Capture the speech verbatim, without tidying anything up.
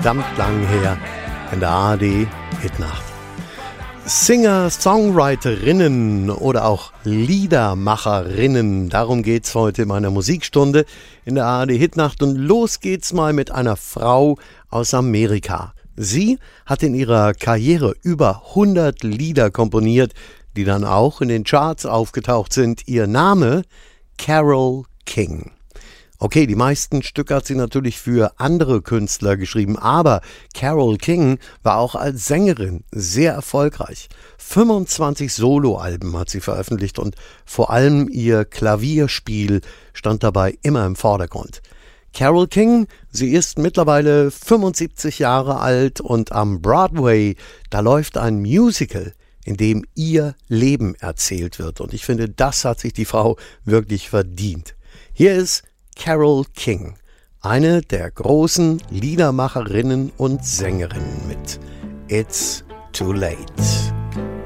verdammt lang her in der A R D Hitnacht. Singer, Songwriterinnen oder auch Liedermacherinnen, darum geht's heute in meiner Musikstunde in der A R D Hitnacht. Und los geht's mal mit einer Frau aus Amerika. Sie hat in ihrer Karriere über hundert Lieder komponiert, die dann auch in den Charts aufgetaucht sind. Ihr Name Carole King. Okay, die meisten Stücke hat sie natürlich für andere Künstler geschrieben, aber Carole King war auch als Sängerin sehr erfolgreich. fünfundzwanzig Soloalben hat sie veröffentlicht und vor allem ihr Klavierspiel stand dabei immer im Vordergrund. Carole King, sie ist mittlerweile fünfundsiebzig Jahre alt und am Broadway, da läuft ein Musical, in dem ihr Leben erzählt wird. Und ich finde, das hat sich die Frau wirklich verdient. Hier ist Carole King, eine der großen Liedermacherinnen und Sängerinnen mit It's Too Late.